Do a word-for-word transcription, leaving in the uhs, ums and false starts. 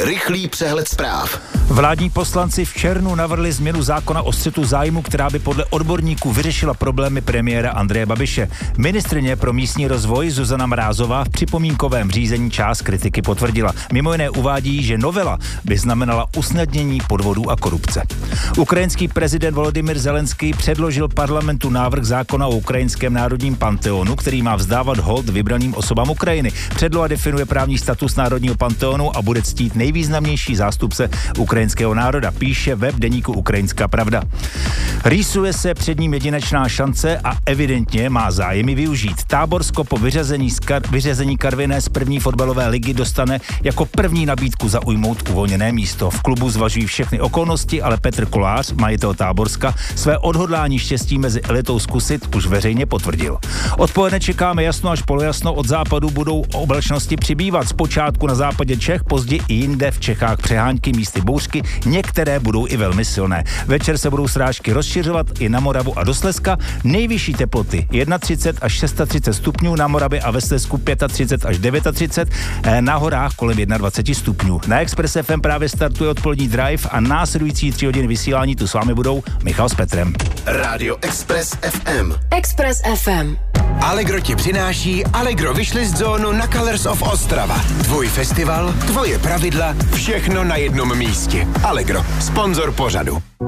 Rychlý přehled zpráv. Vládní poslanci v červnu navrhli změnu zákona o střetu zájmu, která by podle odborníků vyřešila problémy premiéra Andreje Babiše. Ministryně pro místní rozvoj Zuzana Mrázová v připomínkovém řízení část kritiky potvrdila. Mimo jiné uvádí, že novela by znamenala usnadnění podvodů a korupce. Ukrajinský prezident Volodymyr Zelenský předložil parlamentu návrh zákona o ukrajinském národním panteonu, který má vzdávat hold vybraným osobám Ukrajiny. Předloha definuje právní status národního panteonu a bude ctít nejvýznamnější zástupce ukrajinského národa, píše web deníku Ukrajinská pravda. Rýsuje se před ním jedinečná šance a evidentně má zájem ji využít. Táborsko po vyřazení, skar, vyřazení Karviné z první fotbalové ligy dostane jako první nabídku zaujmout uvolněné místo. V klubu zvažují všechny okolnosti, ale Petr Kolář, majitel Táborska, své odhodlání štěstí mezi elitou zkusit už veřejně potvrdil. Odpoledne čekáme jasno až polojasno, od západu budou oblačnosti přibývat. Zpočátku na západě Čech, později i jinde v Čechách přehánky, místy bouřky, některé budou i velmi silné. Večer se budou srážky rozšiřovat i na Moravu a do Slezska. Nejvyšší teploty třicet jedna až třicet šest stupňů, na Moravě a ve Slezsku třicet pět až třicet devět, na horách kolem dvacet jedna stupňů. Na Express F M právě startuje odpolední drive a následující tři hodiny vysílání tu s vámi budou Michal s Petrem. Radio Express F M. Express F M. Allegro ti přináší Allegro Wishlist zónu na Colors of Ostrava. Tvůj festival, tvoje pravidla, všechno na jednom místě. Allegro, sponzor pořadu.